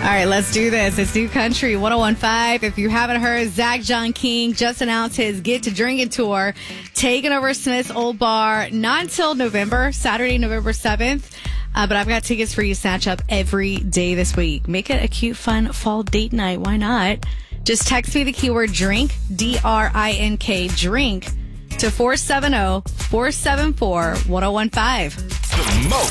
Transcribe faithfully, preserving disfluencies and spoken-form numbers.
All right, let's do this. It's New Country one oh one point five. If you haven't heard, Zach John King just announced his Get to Drinking tour, taking over Smith's Old Bar, not until November, Saturday, November seventh. Uh, but I've got tickets for you to snatch up every day this week. Make it a cute, fun fall date night. Why not? Just text me the keyword drink, D R I N K, drink, to four seven zero, four seven four, one oh one five. The most